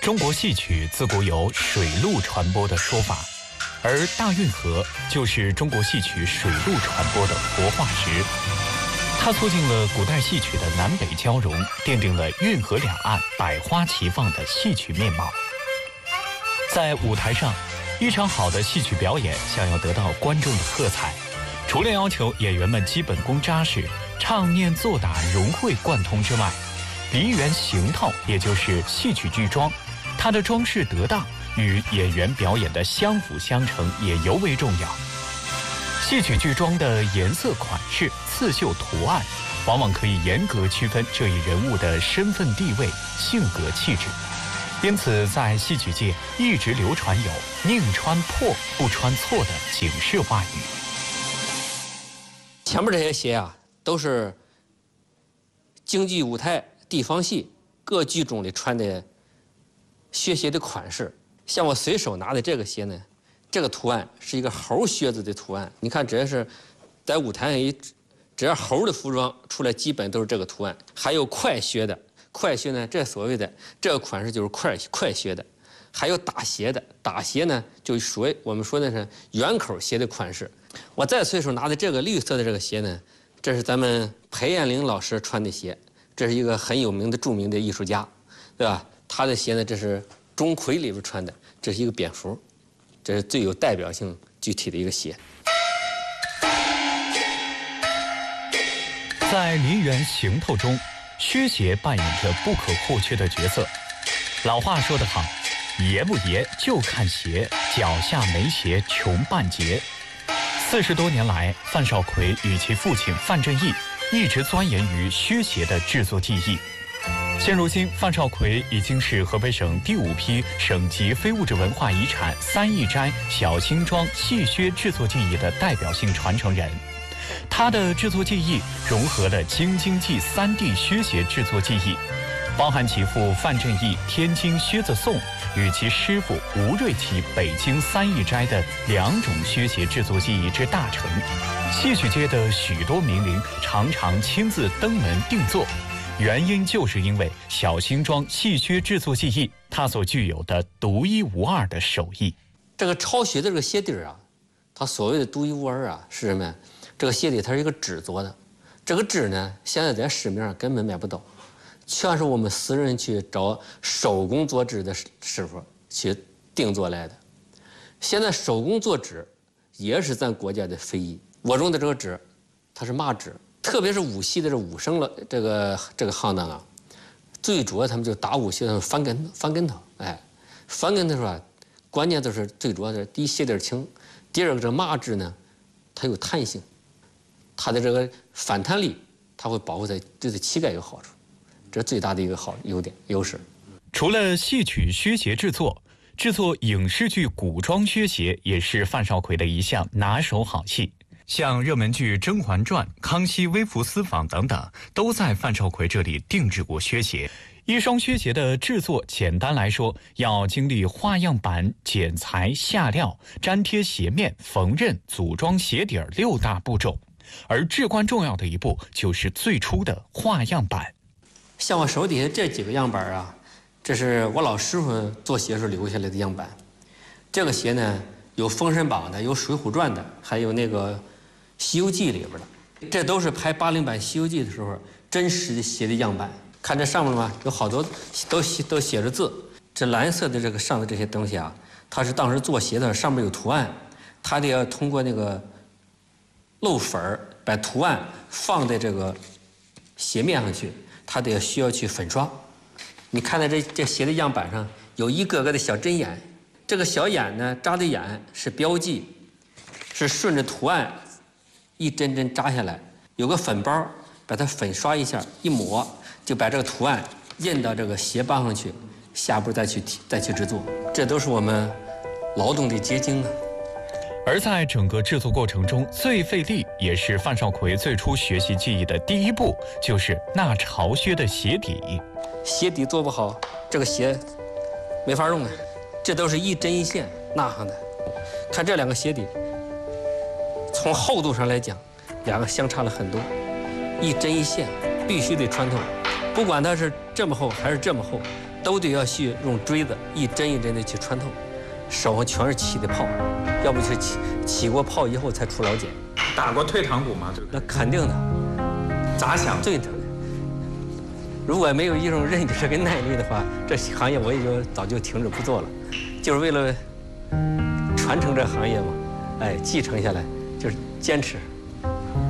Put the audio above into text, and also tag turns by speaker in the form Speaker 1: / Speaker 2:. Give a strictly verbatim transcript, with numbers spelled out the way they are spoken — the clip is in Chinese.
Speaker 1: 中国戏曲自古有水陆传播的说法，而大运河就是中国戏曲水陆传播的活化石。它促进了古代戏曲的南北交融，奠定了运河两岸百花齐放的戏曲面貌。在舞台上，一场好的戏曲表演想要得到观众的喝彩，除了要求演员们基本功扎实、唱念做打融会贯通之外，梨园行头也就是戏曲剧装，它的装饰得当与演员表演的相辅相成也尤为重要。戏曲剧装的颜色、款式、刺绣图案，往往可以严格区分这一人物的身份地位、性格气质。因此，在戏曲界一直流传有“宁穿破不穿错”的警示话语。
Speaker 2: 前面这些鞋啊，都是京剧舞台、地方戏各剧种里穿的靴鞋的款式。像我随手拿的这个鞋呢，这个图案是一个猴靴子的图案。你看，只要是在舞台上一，只要猴的服装出来，基本都是这个图案。还有快靴的，快靴呢，这所谓的这个款式就是快快靴的。还有打鞋的，打鞋呢就属于我们说的是圆口鞋的款式。我再随手拿的这个绿色的这个鞋呢，这是咱们裴艳玲老师穿的鞋，这是一个很有名的著名的艺术家，对吧？他的鞋呢，这是钟馗里边穿的，这是一个蝙蝠，这是最有代表性具体的一个鞋。
Speaker 1: 在梨园行头中，靴鞋扮演着不可或缺的角色。老话说得好，爷不爷就看鞋，脚下没鞋穷半截。四十多年来，范少奎与其父亲范振义一直钻研于靴鞋的制作技艺。现如今，范少奎已经是河北省第五批省级非物质文化遗产三义斋小青庄戏靴制作技艺的代表性传承人。他的制作技艺融合了京津冀三地靴鞋制作技艺，包含其父范振义天津靴子颂与其师傅吴瑞奇北京三义斋的两种靴鞋制作技艺之大成。戏曲界的许多名伶常常亲自登门定做，原因就是因为小青庄戏靴制作技艺它所具有的独一无二的手艺。
Speaker 2: 这个抄鞋的这个鞋底啊，它所谓的独一无二啊是什么？这个鞋底它是一个纸做的，这个纸呢，现在在市面上根本买不到，全是我们私人去找手工做纸的师傅去定做来的。现在手工做纸也是咱国家的非遗。我用的这个纸，它是麻纸，特别是武戏的这武生了这个这个行当啊，最主要他们就打武戏的翻跟翻跟头，哎，翻跟头是吧？关键就是最主要的，第一鞋底轻，第二个这麻纸呢，它有弹性。它的这个反弹力，它会保护在对对膝盖有好处，这是最大的一个好优点优势。
Speaker 1: 除了戏曲靴鞋制作，制作影视剧古装靴鞋也是范少奎的一项拿手好戏。像热门剧《甄嬛传》《康熙微服私访》等等，都在范少奎这里定制过靴鞋。一双靴鞋的制作，简单来说，要经历画样板、剪裁、下料、粘贴鞋面、缝纫、组装鞋底儿六大步骤。而至关重要的一步就是最初的画样板。
Speaker 2: 像我手底下这几个样板啊，这是我老师傅做鞋时候留下来的样板。这个鞋呢，有《封神榜》的，有《水浒传》的，还有那个《西游记》里边的，这都是拍八零版《西游记》的时候真实的鞋的样板。看这上面嘛，有好多都写都写着字。这蓝色的这个上的这些东西啊，它是当时做鞋的，上面有图案，它得要通过那个漏粉儿，把图案放在这个鞋面上去，它得需要去粉刷。你看到这这鞋的样板上有一个个的小针眼，这个小眼呢扎的眼是标记，是顺着图案一针针扎下来，有个粉包，把它粉刷一下，一抹就把这个图案印到这个鞋帮上去，下步再去再去制作，这都是我们劳动的结晶啊。
Speaker 1: 而在整个制作过程中，最费力也是范少奎最初学习技艺的第一步，就是纳巢靴的鞋底。
Speaker 2: 鞋底做不好，这个鞋没法用啊。这都是一针一线纳上的。看这两个鞋底，从厚度上来讲，两个相差了很多，一针一线必须得穿透，不管它是这么厚还是这么厚， 都得要去用锥子一针一针的去穿透，手上全是起的泡，要不就是起起过泡以后才出老茧。
Speaker 3: 打过退堂鼓吗？这个
Speaker 2: 那肯定的，
Speaker 3: 咋想？
Speaker 2: 对的。如果没有一种韧劲跟耐力的话，这行业我也就早就停止不做了，就是为了传承这行业嘛，哎，继承下来就是坚持。